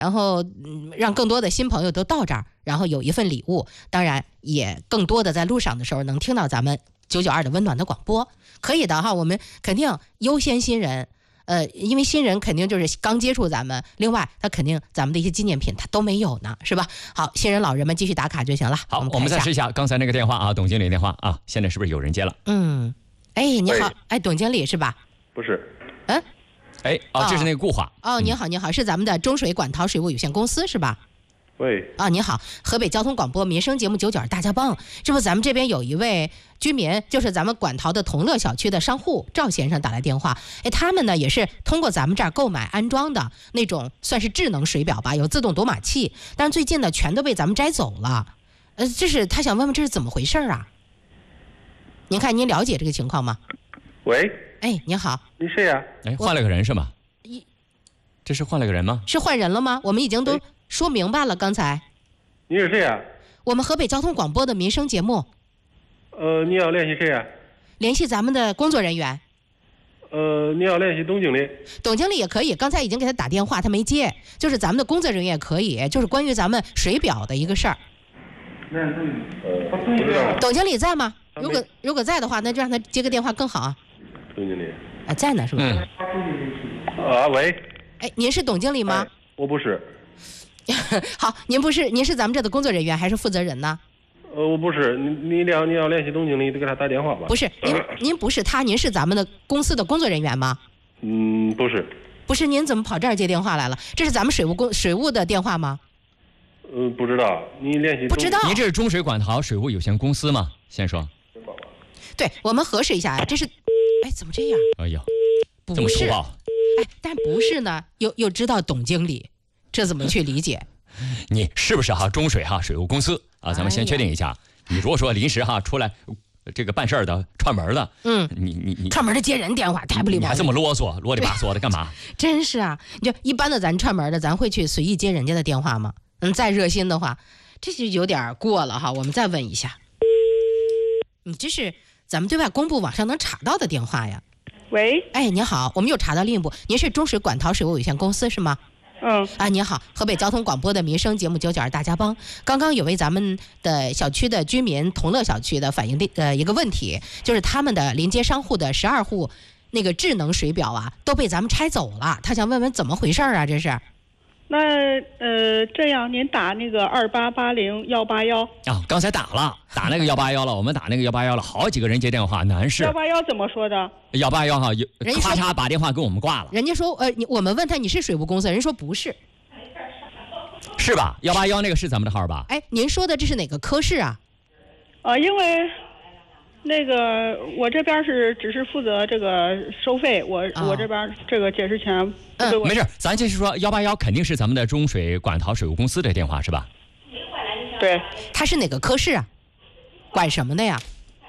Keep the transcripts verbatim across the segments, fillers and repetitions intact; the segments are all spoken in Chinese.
然后、嗯、让更多的新朋友都到这儿，然后有一份礼物，当然也更多的在路上的时候能听到咱们九九二的温暖的广播，可以的哈，我们肯定优先新人。呃，因为新人肯定就是刚接触咱们，另外他肯定咱们的一些纪念品他都没有呢，是吧？好，新人老人们继续打卡就行了。 好， 我们, 我们再试一下刚才那个电话啊，董经理电话啊，现在是不是有人接了？ 嗯，哎，你好，哎，董经理是吧？ 不是， 嗯， 哎，哦，这是那个固话。 哦，你好，你好，是咱们的中水管陶水务有限公司是吧？ 喂， 啊，你好，河北交通广播民生节目九九二大家帮，这不咱们这边有一位居民，就是咱们管陶的同乐小区的商户赵先生打来电话，哎，他们呢也是通过咱们这儿购买安装的那种算是智能水表吧，有自动读码器，但是最近呢全都被咱们摘走了，呃，这是他想问问这是怎么回事啊？您看您了解这个情况吗？ 喂， 哎，你好， 你谁呀、啊？ 哎，换了个人是吗？这是换了个人吗？ 是换人了吗？我们已经都说明白了，刚才。 你是谁呀、啊？ 我们河北交通广播的民生节目。 呃，你要联系谁呀、啊？ 联系咱们的工作人员。 呃，你要联系董经理。 董经理也可以，刚才已经给他打电话，他没接。就是咱们的工作人员也可以，就是关于咱们水表的一个事儿。 呃，不知道。 董经理在吗？如果如果在的话，那就让他接个电话更好啊。 董经理。 啊，在呢是吧？ 嗯。啊，喂。 哎，您是董经理吗？ 哎、我不是。 好，您不是，您是咱们这的工作人员还是负责人呢？ 呃，我不是，你你要你要联系董经理，得给他打电话吧。 不是，您您不是他，您是咱们的公司的工作人员吗？ 嗯，不是。 不是，您怎么跑这儿接电话来了？这是咱们水务公水务的电话吗？ 呃，不知道，你联系不知道。 您这是中水管陶水务有限公司吗？先说。 对，我们核实一下啊，这是，哎，怎么这样？ 哎呀， 不是这么粗暴。 哎，但不是呢，又又知道董经理，这怎么去理解？ 你是不是哈中水哈水务公司啊？咱们先确定一下。哎、你如果说临时哈出来这个办事的串门的， 嗯， 你你你串门的接人电话太不礼貌了， 你还这么啰嗦啰里吧嗦的干嘛？ 真是啊，就一般的咱串门的，咱会去随意接人家的电话吗？嗯，再热心的话，这就有点过了哈。我们再问一下，你这是咱们对外公布网上能查到的电话呀？ 喂， 哎，您好，我们又查到另一部，您是中水管陶水务有限公司是吗？ 嗯， 啊，您好，河北交通广播的民生节目九九二大家帮，刚刚有位咱们的小区的居民同乐小区的反映的呃一个问题，就是他们的临街商户的十二户那个智能水表啊都被咱们拆走了，他想问问怎么回事啊？这是？ 那呃这样您打那个二八八零幺八幺啊，刚才打了打那个幺八幺了，我们打那个幺八幺了，好几个人接电话，男士。 幺八幺怎么说的？ 幺八幺哈， 人家咔嚓把电话给我们挂了。 人家说呃，你我们问他你是水务公司，人说不是， 是吧？幺八幺那个是咱们的号吧？ 哎，您说的这是哪个科室啊？ 啊，因为那个我这边是只是负责这个收费，我、 哦、 我这边这个解释权。 嗯， 没事，咱就是说幺八幺肯定是咱们的中水管陶水务公司的电话是吧？ 对。 他是哪个科室啊？管什么的呀？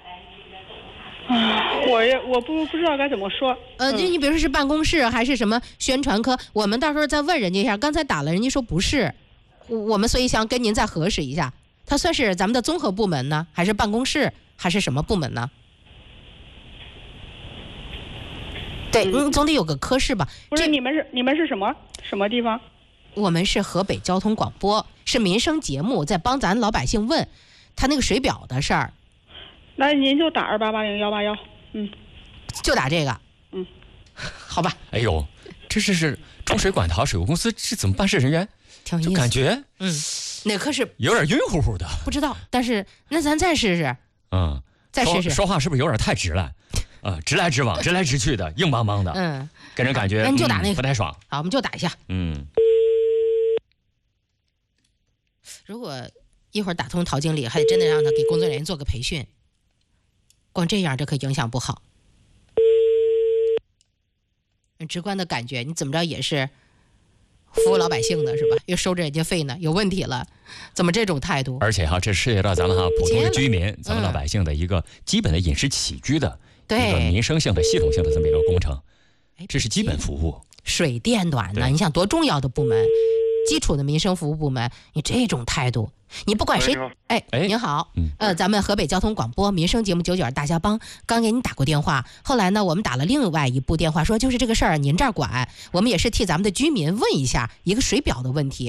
啊，我也我不不知道该怎么说。 呃，就你比如说是办公室还是什么宣传科，我们到时候再问人家一下。刚才打了，人家说不是，我们所以想跟您再核实一下，它算是咱们的综合部门呢，还是办公室，还是什么部门呢？对，嗯，总得有个科室吧。 不是，你们是你们是什么什么地方？ 我们是河北交通广播，是民生节目，在帮咱老百姓问他那个水表的事儿。 那您就打二八八零幺八幺，嗯， 就打这个， 嗯， 好吧。 哎呦，这是是中水管陶水务公司，这怎么办事人员？ 挺有意思， 就感觉嗯，哪科是有点晕乎乎的， 不知道。但是那咱再试试， 嗯， 再试试。 说, 说话是不是有点太直了？啊、呃，直来直往，直来直去的，硬邦邦的， 嗯， 给人感觉那你就打那个、 嗯、不太爽。 好，我们就打一下。 嗯， 如果一会儿打通陶经理，还得真的让他给工作人员做个培训。光这样，这可影响不好。直观的感觉，你怎么着也是服务老百姓的是吧？又收着人家费呢，有问题了，怎么这种态度？ 而且哈，这涉及到咱们哈普通的居民、咱们老百姓的一个基本的饮食起居的一个民生性的、系统性的这么一个工程，这是基本服务。 水电暖呢？你想多重要的部门，基础的民生服务部门，你这种态度。你不管谁，哎， 哎， 您好， 嗯， 呃，咱们河北交通广播民生节目九九二大家帮刚给你打过电话，后来呢，我们打了另外一部电话，说就是这个事儿您这儿管，我们也是替咱们的居民问一下一个水表的问题。